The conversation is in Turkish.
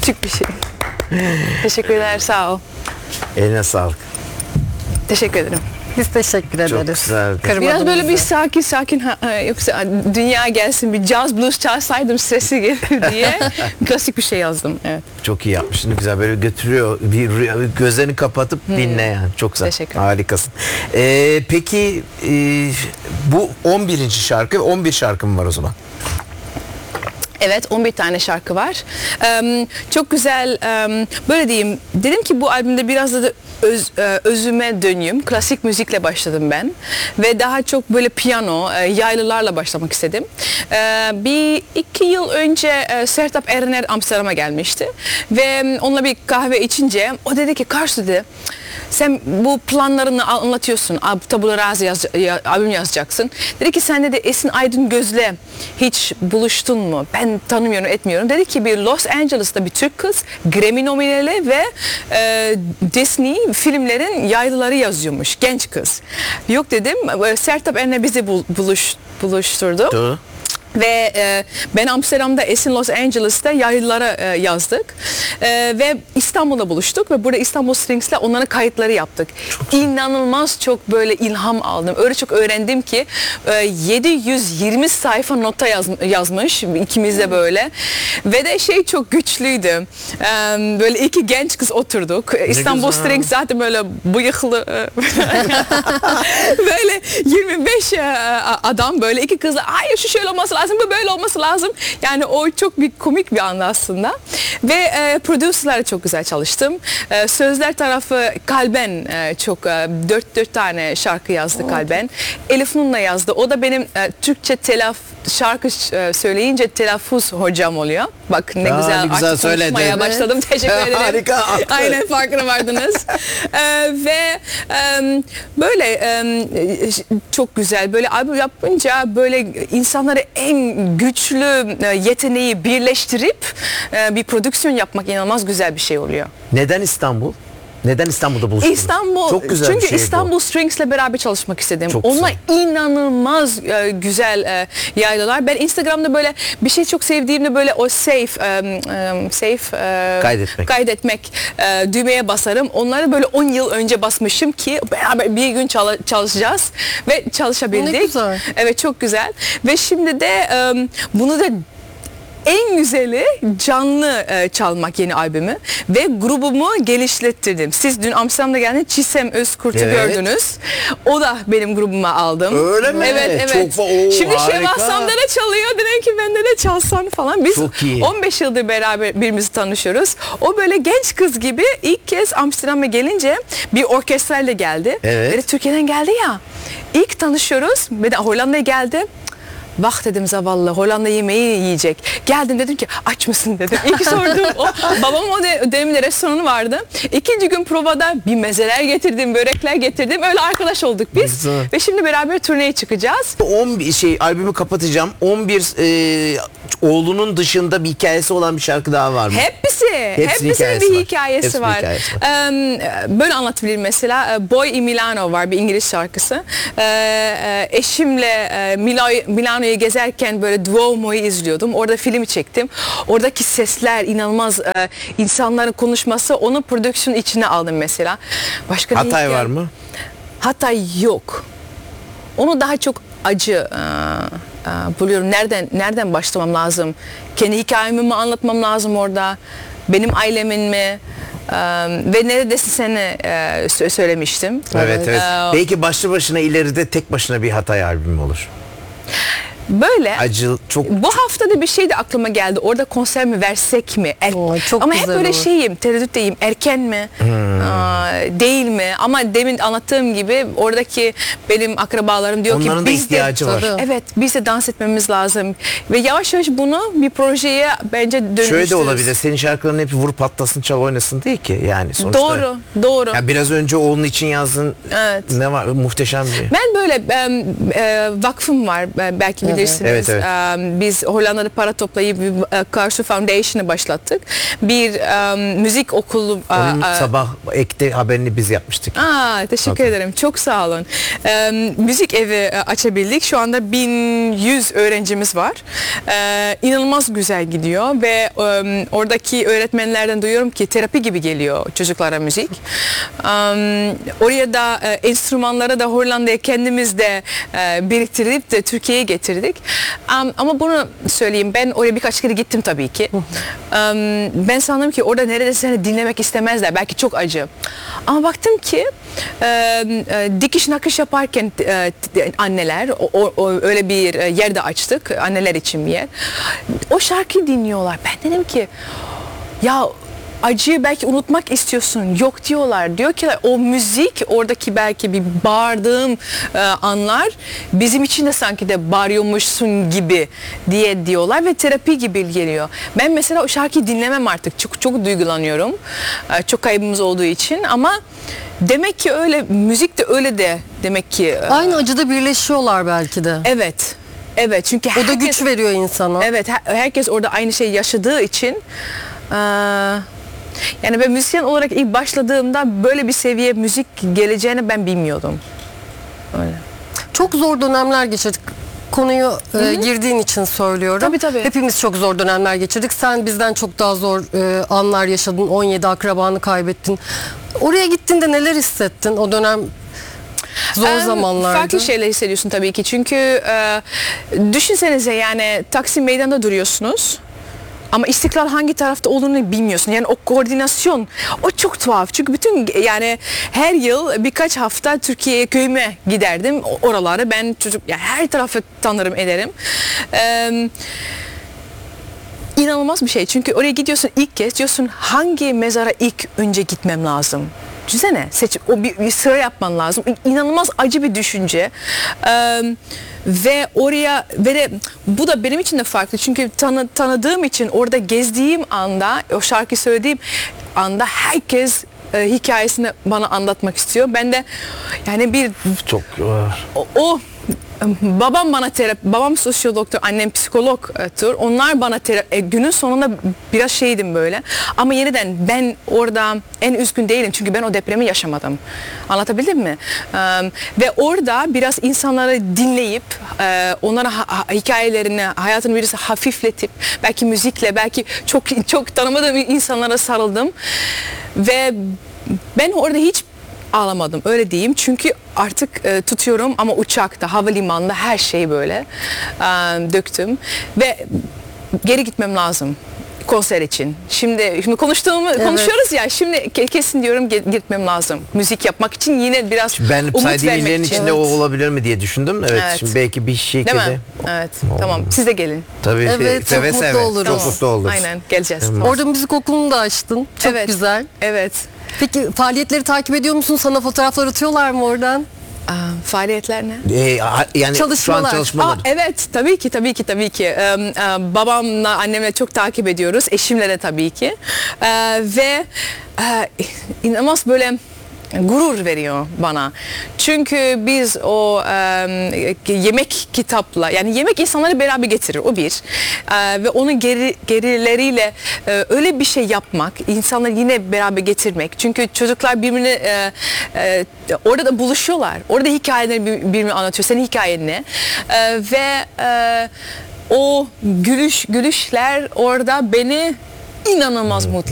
Küçük bir şey. Teşekkürler, sağ ol. Eline sağlık. Teşekkür ederim. Biz teşekkür ederiz. Çok güzeldi. Biraz böyle bir Kırmadığınızı. sakin yoksa dünya gelsin bir jazz blues çalsaydım stresi gelir diye klasik bir şey yazdım. Evet. Çok iyi yapmışsın. Güzel böyle götürüyor. Gözlerini kapatıp dinle yani. Çok güzel. Teşekkür ederim. Harikasın. Peki bu 11. şarkı, 11 şarkım var o zaman. Evet, 11 tane şarkı var. Çok güzel, böyle diyeyim, dedim ki bu albümde biraz da özüme döneyim. Klasik müzikle başladım ben. Ve daha çok böyle piyano, yaylılarla başlamak istedim. Bir 2 yıl önce Sertab Erener Amsterdam'a gelmişti. Ve onunla bir kahve içince o dedi ki Karsu dedi, sen bu planlarını anlatıyorsun, tabula rasa albüm yazacaksın. Dedi ki sen dedi Esin Aydın-Göz'le hiç buluştun mu? Ben tanımıyorum, etmiyorum. Dedi ki bir Los Angeles'ta bir Türk kız, Grammy nomineli ve Disney filmlerin yaylıları yazıyormuş, genç kız. Yok dedim, Sertab Erener bizi buluşturdu. Doğru. Ve ben Amsterdam'da, Esin Los Angeles'ta yaylılara yazdık. Ve İstanbul'da buluştuk ve burada İstanbul Strings'le onların kayıtları yaptık. İnanılmaz çok böyle ilham aldım. Öyle çok öğrendim ki 720 sayfa nota yazmış ikimiz de böyle. Ve de şey çok güçlüydü. Böyle iki genç kız oturduk. İstanbul Strings zaten böyle bıyıklı böyle 25 adam böyle iki kızla hayır şu şöyle olması lazım, bu böyle olması lazım. Yani o çok bir komik bir andı aslında. Ve prodüserlerle çok güzel çalıştım. Sözler tarafı Kalben çok 4 tane şarkı yazdı Kalben. Elif Nun'la yazdı. O da benim Türkçe şarkı söyleyince telaffuz hocam oluyor. Bak ne güzel, ne güzel artık konuşmaya söyledin. başladım. Teşekkür ederim. Harika. Aynen farkına vardınız. Ve böyle çok güzel böyle albüm yapınca böyle insanları en güçlü yeteneği birleştirip bir prodüksiyon yapmak inanılmaz güzel bir şey oluyor. Neden İstanbul? Neden İstanbul'da buluştunuz? İstanbul, çok güzel çünkü bir şey İstanbul Strings'le beraber çalışmak istedim. Çok Onlar güzel. inanılmaz güzel yaylılar. Ben Instagram'da böyle bir şey çok sevdiğimde böyle o kaydetmek düğmeye basarım. Onları böyle 10 yıl önce basmışım ki beraber bir gün çalışacağız ve çalışabildik. Ne güzel. Evet çok güzel. Ve şimdi de bunu da en güzeli canlı çalmak yeni albümü ve grubumu geliştirdim. Siz dün Amsterdam'da geldiniz, Çisem Özkurt'u gördünüz. O da benim grubuma aldım. Öyle mi? Evet. Şimdi Şevval Sam'da da çalıyor. Dedim ki bende de çalsan falan. Biz 15 yıldır beraber birbirimizi tanışıyoruz. O böyle genç kız gibi ilk kez Amsterdam'a gelince bir orkestrayla geldi. Evet. Ve Türkiye'den geldi ya. İlk tanışıyoruz. Bir de Hollanda'ya geldi. Bak dedim zavallı Hollanda yemeği yiyecek. Geldim dedim ki aç mısın dedim. İlk sorduğum o. Babam o dönemde restoranı vardı. İkinci gün provada bir mezeler getirdim, börekler getirdim. Öyle arkadaş olduk biz. Güzel. Ve şimdi beraber turneye çıkacağız. 11 albümü kapatacağım. 11 oğlunun dışında bir hikayesi olan bir şarkı daha var mı? Hepsinin bir hikayesi var. Böyle anlatabilirim mesela. Boy in Milano var, bir İngiliz şarkısı. Eşimle Milano'yu gezerken böyle Duomo'yu izliyordum. Orada filmi çektim. Oradaki sesler inanılmaz, insanların konuşması, onun prodüksiyon içine aldım mesela. Başka Hatay var mı? Hatay yok. Onu daha çok acı buluyorum. Nereden başlamam lazım? Kendi hikayemi mi anlatmam lazım orada? Benim ailemin mi? Ve neredeyse seni söylemiştim. Evet. Belki başlı başına ileride tek başına bir Hatay albümü olur. Böyle acı çok. Bu hafta da bir şey de aklıma geldi. Orada konser mi versek mi? Çok ama hep böyle olur. şeyim, tereddütteyim. Erken mi? Değil mi? Ama demin anlattığım gibi oradaki benim akrabalarım diyor onların ki da biz ihtiyacı de var. Evet, biz de dans etmemiz lazım. Ve yavaş yavaş bunu bir projeye bence dönüştürürüz. Şöyle de olabilir. Senin şarkıların hep vur patlasın çal oynasın değil ki yani sonuçta. Doğru. Ya biraz önce onun için yazdın. Evet. Ne var? Muhteşem bir. Ben böyle vakfım var, belki biliyorsunuz. bilirsiniz. Evet, evet. Biz Hollanda'da para toplayıp Karsu Foundation'ı başlattık. Bir müzik okulu. Onun sabah ekte haberini biz yapmıştık. Teşekkür ederim. Çok sağ olun. Müzik evi açabildik. Şu anda 1100 öğrencimiz var. İnanılmaz güzel gidiyor ve oradaki öğretmenlerden duyuyorum ki terapi gibi geliyor çocuklara müzik. Oraya da enstrümanları da Hollanda'ya kendimiz de biriktirip de Türkiye'ye getirdik. Ama bunu söyleyeyim, ben oraya birkaç kere gittim tabii ki. Ben sandım ki orada neredeyse seni dinlemek istemezler. Belki çok acı. Ama baktım ki dikiş nakış yaparken anneler öyle bir yerde açtık. Anneler için bir yer. O şarkıyı dinliyorlar. Ben dedim ki ya acıyı belki unutmak istiyorsun. Yok diyorlar. Diyor ki o müzik, oradaki belki bir bağırdığım anlar bizim için de sanki de bağırıyormuşsun gibi diyorlar ve terapi gibi geliyor. Ben mesela o şarkıyı dinlemem artık. Çok duygulanıyorum. Çok kaybımız olduğu için ama demek ki öyle, müzik de öyle de demek ki. Aynı acıda birleşiyorlar belki de. Evet. Evet, çünkü o da güç veriyor insana. Evet, herkes orada aynı şeyi yaşadığı için. Yani ben müzisyen olarak ilk başladığımda böyle bir seviye müzik geleceğini ben bilmiyordum. Öyle. Çok zor dönemler geçirdik. Konuyu girdiğin için söylüyorum. Tabii. Hepimiz çok zor dönemler geçirdik. Sen bizden çok daha zor anlar yaşadın. 17 akrabanı kaybettin. Oraya gittiğinde neler hissettin o dönem? Zor zamanlarda. Farklı şeyler hissediyorsun tabii ki. Çünkü düşünsenize, yani Taksim Meydanı'nda duruyorsunuz. Ama İstiklal hangi tarafta olduğunu bilmiyorsun. Yani o koordinasyon, o çok tuhaf. Çünkü yani her yıl birkaç hafta Türkiye'ye, köyüme giderdim. Oraları ben yani her tarafı tanırım ederim. İnanılmaz bir şey. Çünkü oraya gidiyorsun ilk kez, diyorsun hangi mezara ilk önce gitmem lazım. Düşünsene, o bir sıra yapman lazım. İnanılmaz acı bir düşünce. Ve oraya bu da benim için de farklı. Çünkü tanıdığım için, orada gezdiğim anda, o şarkı söylediğim anda herkes hikayesini bana anlatmak istiyor. Ben de yani çok babam sosyal doktor, annem psikologtur. Onlar bana günün sonunda biraz şeydim böyle. Ama yeniden ben orada en üzgün değilim. Çünkü ben o depremi yaşamadım. Anlatabildim mi? Ve orada biraz insanları dinleyip onlara hikayelerini, hayatını birisi hafifletip, belki müzikle, belki çok tanımadığım insanlara sarıldım. Ve ben orada hiç ağlamadım, öyle diyeyim, çünkü artık tutuyorum ama uçakta, havalimanında her şeyi böyle döktüm ve geri gitmem lazım konser için. Şimdi konuşuyoruz ya, şimdi kesin diyorum gitmem lazım. Müzik yapmak için yine biraz ben umut saydığım vermek illerin için. içinde o olabilir mi diye düşündüm. Evet. Şimdi belki bir şekilde. Değil mi? Evet. Tamam. Siz de gelin. Tabii. Evet, çok mutlu oluruz. Çok mutlu oluruz. Aynen. Geleceğiz. Tamam. Orada müzik okulunu da açtın. Çok güzel. Evet. Peki faaliyetleri takip ediyor musun? Sana fotoğraflar atıyorlar mı oradan? Faaliyetler ne? Yani Çalışmalar. şu an çalışmalar. Evet, tabii ki. Babamla, annemle çok takip ediyoruz. Eşimle de tabii ki. Ve inanılmaz böyle gurur veriyor bana. Çünkü biz o yemek kitapla, yani yemek insanları beraber getirir, o bir. Ve onun gerileriyle öyle bir şey yapmak, insanları yine beraber getirmek. Çünkü çocuklar birbirini orada da buluşuyorlar. Orada hikayeleri birbirine anlatıyor. Senin hikayen ne? Ve o gülüşler orada beni inanılmaz mutlu